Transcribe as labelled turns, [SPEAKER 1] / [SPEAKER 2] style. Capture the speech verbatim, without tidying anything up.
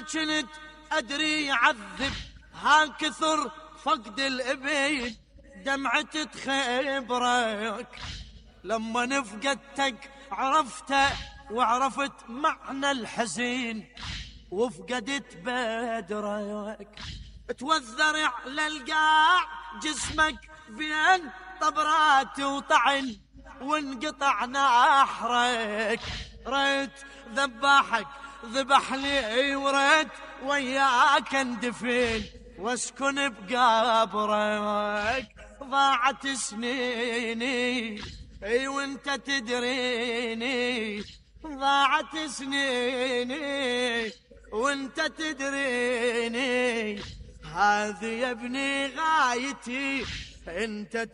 [SPEAKER 1] كنت أدري يعذب ها كثر فقد الإبيد، دمعة تخبرك لما نفقدتك عرفته وعرفت معنى الحزين وفقدت بدرك. توذر على القاع جسمك بين طبرات وطعن وانقطع نحرك، ريت ذباحك ذبح لي وريت وياك اندفن واسكن بقبرك. ضاعت سنيني اي وانت تدريني، ضاعت سنيني وانت تدريني، هذه يا ابني غايتي انت